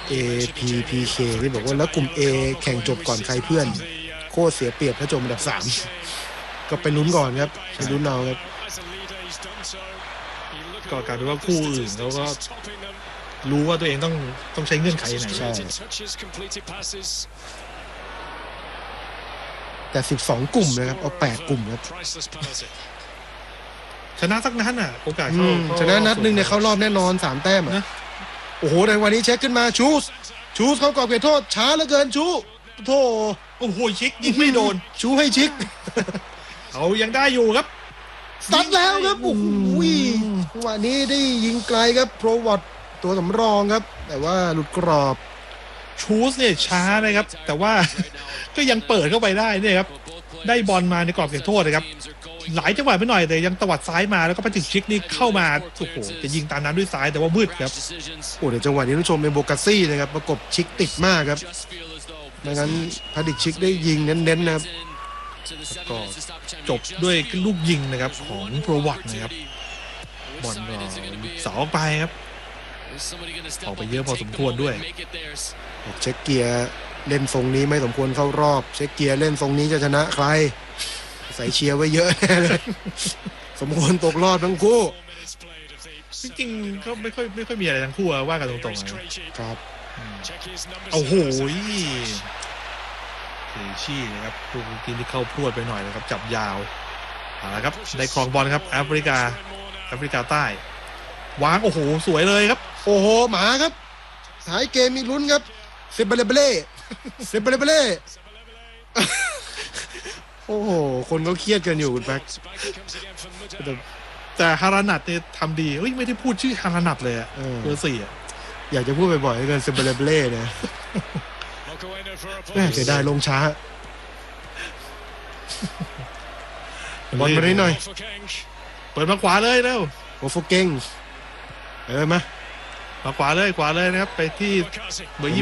APPK ที่บอกว่าแล้วกลุ่ม A แข่งจบก่อนใครเพื่อนโคตรเสียเปรียบถ้าจบอันดับ3ก็ไปลุ้นก่อนครับไปลุ้นเอาครับก็กลายเป็นว่าคู่อื่นเขาก็รู้ว่าตัวเองต้องใช้เงื่อนไขไหนใช่แต่12กลุ่มนะครับเอา8กลุ่มครับชนะสักนัดโอกาสเข้าชนะนัดนึงเนี่ยเข้ารอบแน่นอน3แต้มนะโอ้โหในวันนี้เช็คขึ้นมาชูสเข้ากรอบเขตโทษช้าเหลือเกินชูโธ่โอ้โหชิกยิงไม่โดนชูให้ชิกเขายังได้อยู่ครับซัดแล้วครับโอ้โหวันนี้ได้ยิงไกลครับโปรวอตตัวสำรองครับแต่ว่าหลุดกรอบชูสเนี่ยช้านะครับแต่ว่าก็ยังเปิดเข้าไปได้เนี่ยครับได้บอลมาในกรอบเขตโทษนะครับหลายจังหวะไปหน่อยแต่ยังตวัดซ้ายมาแล้วก็ไปถึงชิกนี่เข้ามาโอ้โหจะยิงตามนั้นด้วยซ้ายแต่ว่ามืดครับโอ้เดี๋ยวจังหวะนี้ต้องชมเป็นโบกัสซี่นะครับประกบชิกติดมากครับดังนั้นพาดิกชิกได้ยิงเน้นๆนะครับก็จบด้วยลูกยิงนะครับของโปรวัตนะครับบอลก็เสาออกไปครับออกไปเยอะพอสมควรด้วยเช็คเกียร์เล่นทรงนี้ไม่สมควรเข้ารอบเช็คเกียร์เล่นทรงนี้จะชนะใครใส่เชียร์ไว้เยอะแน่เลยสมควรตกรอบทั้งคู่จริงๆก็ไม่ค่อยมีอะไรทั้งคู่ว่ากันตรงๆนะครับโอ้โหเอชี่นะครับลูกทีมที่เข้าพรวดไปหน่อยนะครับจับยาวครับได้ครองบอลครับแอฟริกาใต้วางโอ้โหสวยเลยครับโอ้โหหมาครับท้ายเกมมีลุ้นครับเซเบเลเบเล่โอ้โหคนเขาเครียดกันอยู่คุณแบ็คแต่ฮารานัทเนี่ยทำดีไม่ได้พูดชื่อฮารานัทเลยเบอร์ 4 อยากจะพูดบ่อยๆกันเซเบเลเบเล่เนี่ยเสียดายลงช้าบอลมาได้หน่อยเปิดมาขวาเลยเร็วโอโฟเก่งมาขวาเลยนะครับไปที่เบอร์25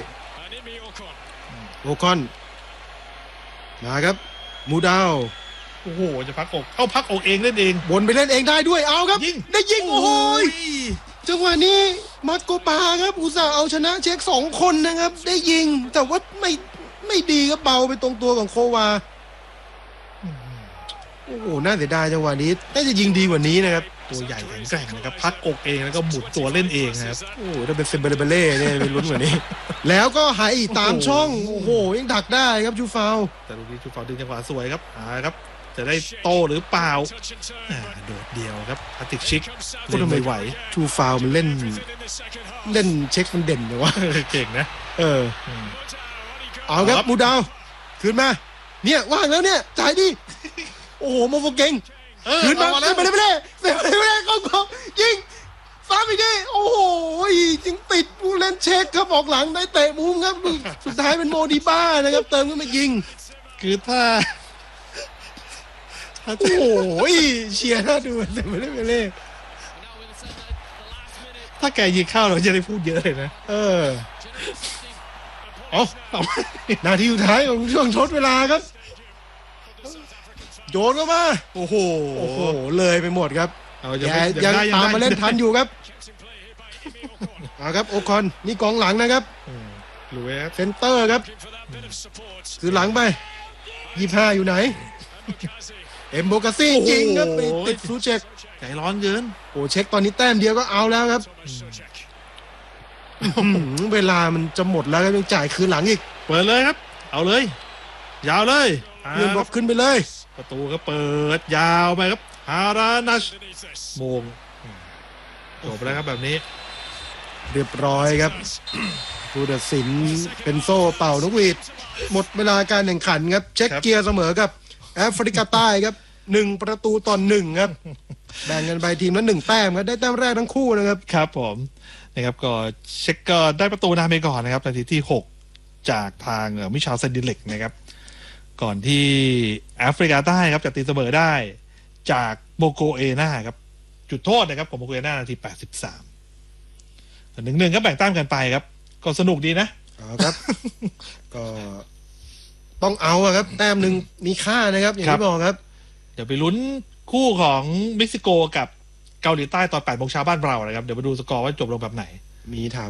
โอคอนมาครับมูดาวโอ้โหจะพักอกพักอกเองเล่นเองบนไปเล่นเองได้ด้วยเอาครับได้ยิงโอ้โหจังหวะนี้มาโกปาครับอุตส่าห์เอาชนะเช็ค2คนนะครับได้ยิงแต่ว่าไม่ดีครับเบาไปตรงตัวของโควาโอ้โหน่าเสียดายจังหวะนี้น่าจะยิงดีกว่านี้นะครับตัวใหญ่แข็งแกร่งนะครับพักอกเองแล้วก็หมุนตัวเล่นเองนะครับโอ้ถ้าเป็นเซมเบเล่เนี่ยเป็นลุ้นกว่านี้แล้วก็หายตามช่องโอ้โหยังดักได้ครับจูฟาวแต่ลูกนี้จูฟาวดึงจังหวะสวยครับครับจะได้โตหรือเปล่าโดดเดียวครับพาติกชิกก็ทำไมไหวจูฟาวมันเล่นเช็คมันเด่นเลยวะเก่งนะเอาครับมูดาวคืนมาเนี่ยว่างแล้วเนี่ยจ่ายดิโอ้โหโมโฟเก่งคืนมาไปเลยเข้ายิงซ้ำอีกทีโอ้โหยิงติดผู้เล่นเช็คครับออกหลังได้เตะมุมครับสุดท้ายเป็นโมดิบ้านะครับเติมขึ้นมายิงคือถ้าโอ้โหเชียร์น่าดูแต่ไม่ได้ไปเล่ถ้าแกยิงเข้าเราจะได้พูดเยอะเลยนะนาทีสุดท้ายของช่วงทดเวลาครับโยนเข้ามาโอ้โหเลยไปหมดครับยังตามมาเล่นทันอยู่ครับครับโอคอนนี่กองหลังนะครับเซนเตอร์ครับคือหลังไป25อยู่ไหนเอ็มโบกาซี่จริงครับไปติดซูเช็คใจร้อนเกินโอ้เช็คตอนนี้แต้มเดียวก็เอาแล้วครับเวลามันจะหมดแล้วครับยังจ่ายคืนหลังอีกเปิดเลยครับเอาเลยยาวเลยเพื่อนบอกขึ้นไปเลยประตูก็เปิดยาวไปครับฮารานัชโมงจบแล้วครับแบบนี้เรียบร้อยครับผู้ตัดสินเป็นโซ่เป่านกหวีดหมดเวลาการแข่งขันครับเช็คเกียร์เสมอกับแอฟริกาใต้ครับ1-1ครับแบ่งกันไปทีมละ1แต้มครับได้แต้มแรกทั้งคู่นะครับครับผมนะครับก็เช็คก็ได้ประตูนำไปก่อนนะครับนาทีที่6จากทางมิชาลเซนดิเล็กนะครับก่อนที่แอฟริกาใต้ครับจะตีเสมอได้จากโมโกเอนาครับจุดโทษนะครับของโมโกเอนานาที83 1-1ก็แบ่งแต้มกันไปครับก็สนุกดีนะครับก็ต้องเอาครับแต้มหนึ่งมีค่านะครับอย่างที่บอกครับเดี๋ยวไปลุ้นคู่ของเม็กซิโกกับเกาหลีใต้ตอน 8 โมงเช้าบ้านเรานะครับเดี๋ยวมาดูสกอร์ว่าจบลงแบบไหนมีถาม